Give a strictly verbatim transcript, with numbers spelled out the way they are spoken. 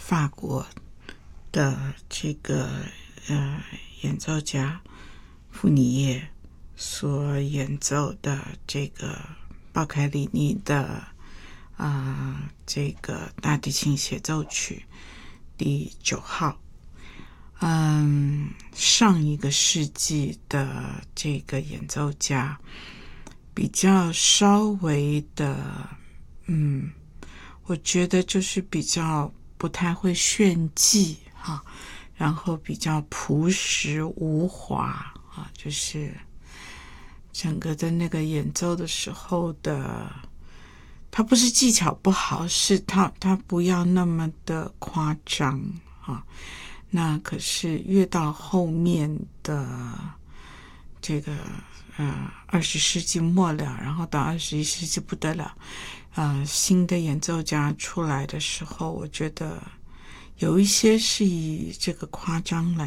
法国的这个呃演奏家傅尼叶所演奏的这个鲍凯里尼的啊、呃、这个大提琴协奏曲第九号。嗯，上一个世纪的这个演奏家比较稍微的，嗯，我觉得就是比较不太会炫技哈，然后比较朴实无华啊，就是整个的那个演奏的时候的，他不是技巧不好，是他他不要那么的夸张啊。那可是越到后面的这个呃二十世纪末了，然后到二十一世纪不得了，呃新的演奏家出来的时候，我觉得有一些是以这个夸张来